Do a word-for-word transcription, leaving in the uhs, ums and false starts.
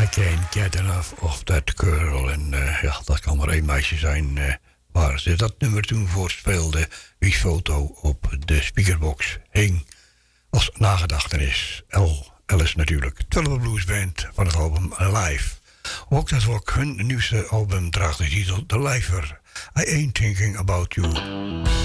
I can't get enough of that girl. En uh, ja, dat kan maar één meisje zijn uh, waar ze dat nummer toen voor speelde. Wie foto op de speakerbox hing als nagedachtenis. L. Alice natuurlijk. Tulip Blues Band van het album Live. Ook dat ook hun nieuwste album draagt de titel The Lifer. I Ain't Thinking About You.